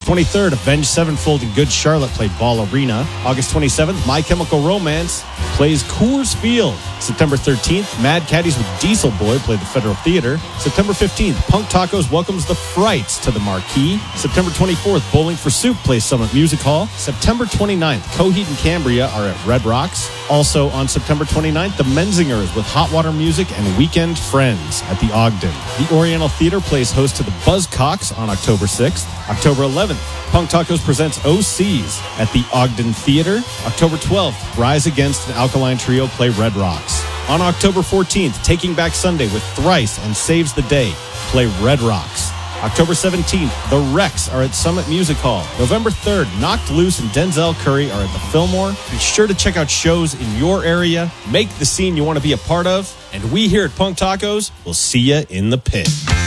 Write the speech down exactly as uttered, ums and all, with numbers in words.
twenty-third, Avenged Sevenfold and Good Charlotte play Ball Arena. August twenty-seventh, My Chemical Romance plays Coors Field. September thirteenth, Mad Caddies with Diesel Boy play the Federal Theater. September fifteenth, Punk Tacos welcomes the Frights to the Marquee. September twenty-fourth, Bowling for Soup plays Summit Music Hall. September twenty-ninth, Coheed and Cambria are at Red Rocks. Also on September twenty-ninth, the Menzingers with Hot Water Music and Weekend Friends at the Ogden. The Oriental Theater plays host to the Buzzcocks on October sixth. October eleventh, Punk Tacos presents O Cs at the Ogden Theater. October twelfth, Rise Against and Alkaline Trio play Red Rocks. On October fourteenth, Taking Back Sunday with Thrice and Saves the Day play Red Rocks. October seventeenth, The Rex are at Summit Music Hall. November third, Knocked Loose and Denzel Curry are at the Fillmore. Be sure to check out shows in your area. Make the scene you want to be a part of. And we here at Punk Tacos will see you in the pit.